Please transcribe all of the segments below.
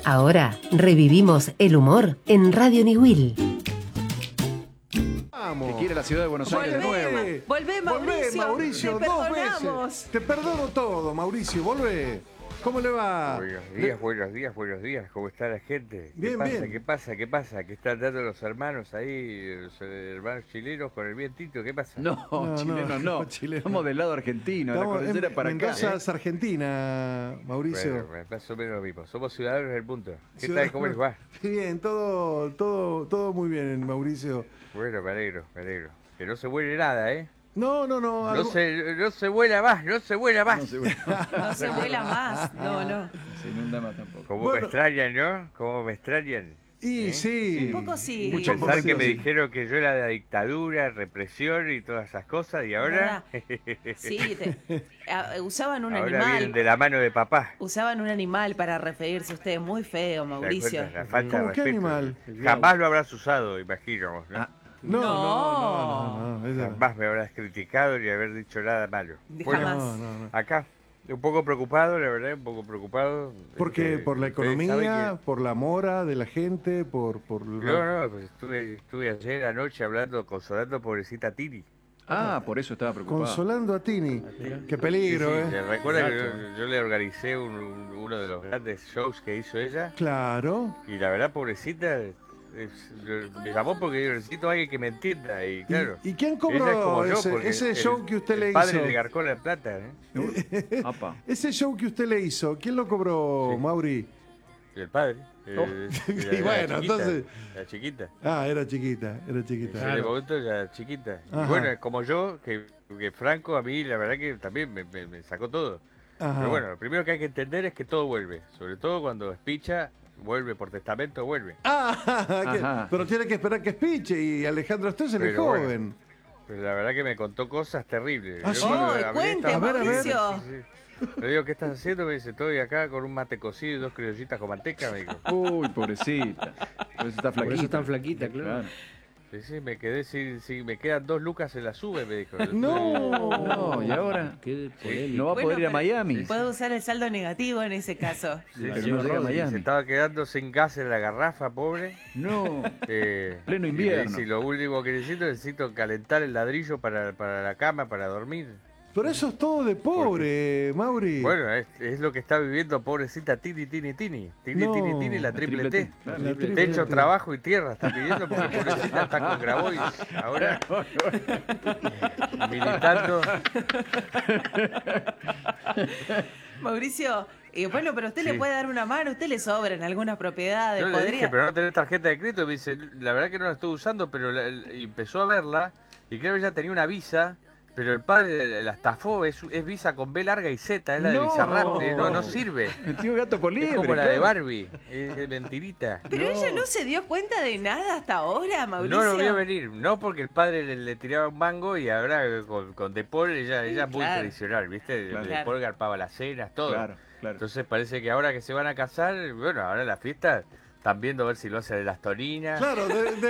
Ahora revivimos el humor en Radio Niwil. Que quiere la ciudad de Buenos Aires de nuevo. Volvé, Mauricio. Mauricio, te dos perdonamos. veces. Te perdono todo, Mauricio, volvé. ¿Cómo le va? Buenos días. ¿Cómo está la gente? Bien, bien. ¿Qué pasa? ¿Qué están dando los hermanos ahí, los hermanos chilenos con el vientito? ¿Qué pasa? No, chilenos no. Estamos del lado argentino, Estamos ¿eh? en Mendoza para Mendoza acá. Es Argentina, Mauricio. Bueno, más o menos lo mismo. Somos ciudadanos del mundo. ¿Qué Ciudad- tal? ¿Cómo les va? Bien, todo muy bien, Mauricio. Bueno, me alegro. Que no se vuele nada, ¿eh? No. No se vuela más. No se vuela más. No. Se inunda más tampoco. Como Bueno. me extrañan, ¿no? Como me extrañan. Y sí. Un poco sí. Mucho Pensar poco que me sí. dijeron que yo era de la dictadura, represión y todas esas cosas, y ahora... Sí, usaban un ahora animal. vienen de la mano de papá. Usaban un animal para referirse a ustedes. Muy feo, ¿Se dan Mauricio. cuenta? La falta ¿Cómo de qué respeto. animal? Jamás lo habrás usado, imagino. ¿no? No. esa- Jamás me habrás criticado ni haber dicho nada malo. Jamás. No. Acá, un poco preocupado, la verdad, ¿Por qué? ¿Por la ustedes saben economía? ¿Por la mora de la gente? ¿Por No, pues estuve ayer anoche consolando a pobrecita Tini. Por eso estaba preocupado. Consolando a Tini? Qué peligro, Sí, ¿eh? recuerda que yo le organicé uno de los grandes shows que hizo ella. Claro. Y la verdad, pobrecita, me llamó porque yo necesito a alguien que me entienda. Y claro, ¿Y quién ella es cobró como yo, ese porque show que usted le el padre hizo? le garcó la plata, ¿eh? Apa. Ese show que usted le hizo, ¿quién lo cobró, Sí. Mauri? Y el padre. Y bueno, entonces- La chiquita. Era chiquita. En ese momento era chiquita. Ajá. Y bueno, como yo, que Franco a mí la verdad que también me sacó todo. Ajá. Pero bueno, lo primero que hay que entender es que todo vuelve. Sobre todo cuando es picha, vuelve por testamento, vuelve. Ajá. Pero tiene que esperar que espiche y Alejandro Stoessel es Pero bueno. joven. Pero la verdad que me contó cosas terribles. Ah, Yo sí. cuando Ay, a mí cuente, estaba- A ver. Mauricio. Sí. Le digo, ¿qué estás haciendo? Me dice, estoy acá con un mate cocido y 2 criollitas con manteca. Me dijo. Uy, pobrecita. Por eso está flaquita. Por eso está flaquita, claro. Sí, me quedé me quedan 2 lucas en la sube, me dijo. No, ¿y ahora? Qué polémico. ¿No va a poder ir a pero Miami? Puede usar el saldo negativo en ese caso. Sí, Pero sí, no llega a y Miami. se estaba quedando sin gas en la garrafa, pobre. No. Pleno Y invierno. me dice, lo último que necesito calentar el ladrillo para la cama, para dormir. Pero eso es todo de pobre, Mauri. Bueno, es lo que está viviendo pobrecita Tini, No, la triple T. Claro. La triple Techo, T. trabajo y tierra está pidiendo porque pobrecita está con Grabois ahora militando. Mauricio, bueno, pero usted Sí. le puede dar una mano, usted le sobra en algunas propiedades. Yo le podría... dije, pero no tenés tarjeta de crédito. Y me dice, la verdad que no la estoy usando, pero y empezó a verla y creo que ella tenía una visa, pero el padre la estafó, es visa con B larga y Z, es la de No. Bizarrap, no sirve. Metió gato por liebre. Es como la de claro. Barbie, es mentirita. Pero ella no se dio cuenta de nada hasta ahora, Mauricio. No lo vio venir, no porque el padre le tiraba un mango y ahora con De Paul ella es muy Claro. tradicional, ¿viste? Claro. De Paul garpaba las cenas, todo. Claro. Entonces parece que ahora que se van a casar, bueno, ahora la fiesta están viendo a ver si lo hace de las torinas. Claro,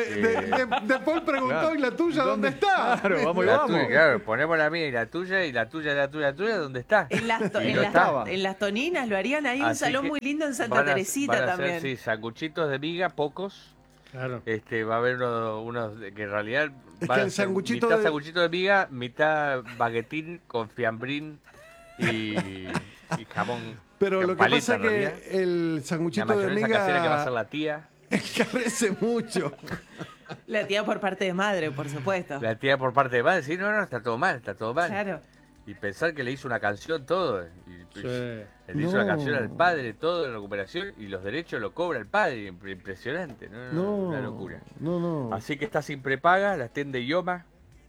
de Paul preguntó, Claro. ¿y la tuya dónde está? Claro, vamos y La vamos. tuya, claro, ponemos la mía y la tuya, ¿dónde está? En las, Y no estaba. en las toninas lo harían ahí, un Así salón que muy lindo en Santa van a Teresita también. hacer, sí, sanguchitos de miga, pocos. Claro. Va a haber unos que en realidad Es van que a el ser sanguchito mitad de- sanguchito de miga, mitad baguetín con fiambrín y jamón. Pero con lo que paleta, pasa en es realidad. que el La sanguchito de mayonesa casera que va a ser miga la tía. carece mucho. La tía por parte de madre, por supuesto. La tía por parte de madre, sí, no, está todo mal, Claro. Y pensar que le hizo una canción todo. Y, Sí. le hizo una canción al padre, todo en recuperación, y los derechos lo cobra el padre. Impresionante, ¿no? Una locura. No. Así que está sin prepaga, la atiende Ioma.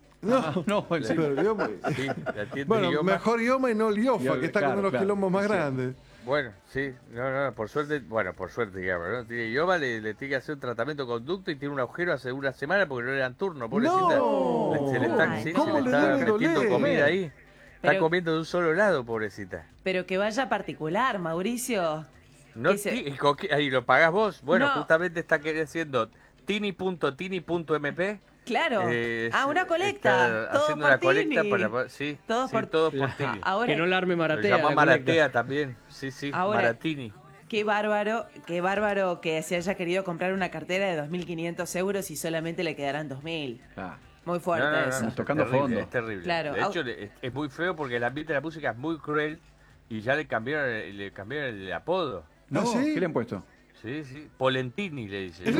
No, en serio. Pero yo- Sí, la atiende bueno, Ioma. mejor Ioma y no Liofa, que está con Claro, unos claro. quilombos más Sí. grandes. Bueno, sí, no, por suerte, digamos, ¿no? Tiene Ioma, le tiene que hacer un tratamiento de conducto y tiene un agujero hace una semana porque no le dan turno, pobrecita. No. Se le está, Ay, sí, ¿cómo se le le está debe metiendo doler? comida ahí. Está Pero- comiendo de un solo lado, pobrecita. Pero que vaya particular, Mauricio. No, Que se- ahí lo pagás vos. Bueno, No. justamente está haciendo tini.tini.mp. Claro. Una Está colecta. Todo haciendo por una colecta Tini. para... Sí, Todos sí, por- todos por Tini. Ahora, Que no la arme Lo Maratea. llamó la Maratea colecta. también. Sí, Ahora- Maratini. Qué bárbaro que se haya querido comprar una cartera de 2.500 euros y solamente le quedarán 2.000. Ah, Muy fuerte No, eso. tocando es terrible, fondo. Es terrible. Claro. De hecho, es muy feo porque el ambiente de la música es muy cruel y ya le cambiaron el apodo. ¿No? ¿Ah, sí? ¿Qué le han puesto? Sí. Polentini le dicen.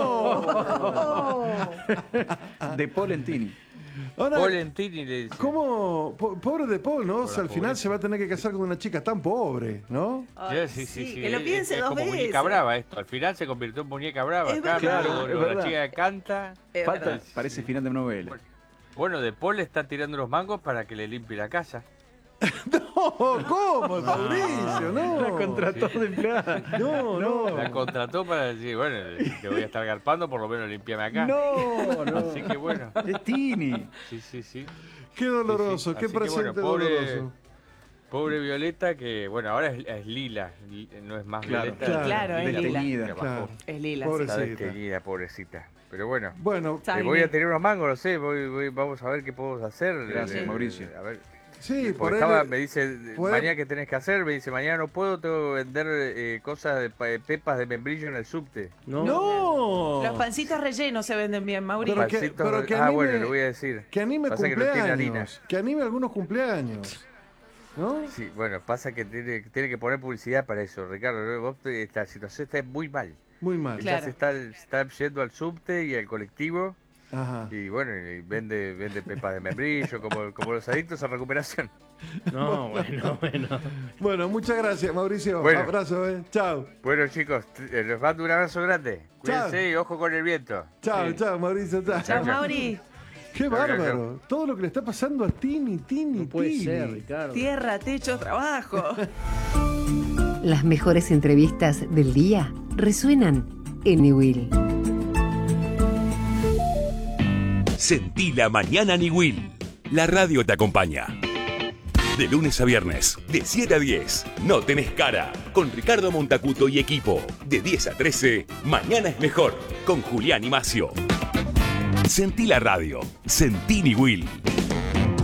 ¡No! De Polentini. Ahora, Polentini le dicen. ¿cómo? Pobre de Paul, ¿no? O sea, al final pobreza. se va a tener que casar con una chica tan pobre, ¿no? Ay, Sí. Que lo piense es dos como veces. muñeca brava esto. Al final se convirtió en muñeca brava. Es Acá, verdad. luego Es la verdad. chica que canta. Es Falta, verdad. parece final de novela. Bueno, De Paul le está tirando los mangos para que le limpie la casa. No, ¿cómo, Mauricio? No. La contrató de empleada. No. La contrató para decir, bueno, que voy a estar garpando, por lo menos limpiame acá. No. Así que bueno, Es Tini. sí. Qué doloroso, Sí, sí. qué Así que, presente bueno, doloroso. Pobre Violeta, que bueno, ahora es lila, no es más Claro. Violeta. Claro, es lila. Detenida. Que bajó. Claro. Es lila. Pobre- sí. Está Pobrecita. detenida, pobrecita. Pero bueno, Bueno, Sa- voy a tener unos mangos, no sé, vamos a ver qué podemos hacer. Gracias, Mauricio. A ver, sí, por porque él. me dice, por- mañana qué tenés que hacer, me dice, mañana no puedo, tengo que vender cosas de pepas de membrillo en el subte. ¡No! Los pancitos rellenos se venden bien, Mauri. Pero que- Pancitos- que bueno, anime- le voy a decir. Que anime Pasa que no tiene harina. cumpleaños. Que anime algunos cumpleaños. ¿No? Sí, bueno, pasa que tiene que poner publicidad para eso, Ricardo. ¿No? Esta situación está muy mal. Muy mal. Claro. Ya se está yendo al subte y al colectivo Ajá. y bueno, y vende pepas de membrillo, como los adictos a recuperación. No, bueno. Bueno, muchas gracias, Mauricio. Bueno. Abrazo, Chao. Bueno, chicos, les mando un abrazo grande. Cuídense y ojo con el viento. Chao, Sí. chao, Mauricio. Chao. Chao, Mauri. Qué bárbaro. Todo lo que le está pasando a Tini. No puede Tini. ser, Ricardo. Tierra, techo, trabajo. Las mejores entrevistas del día resuenan en Niwil. Sentí la mañana Niwil. La radio te acompaña. De lunes a viernes, de 7 a 10. No tenés cara. Con Ricardo Montacuto y equipo. De 10 a 13, Mañana es mejor. Con Julián y Macio. Sentí la radio. Sentí Niwil.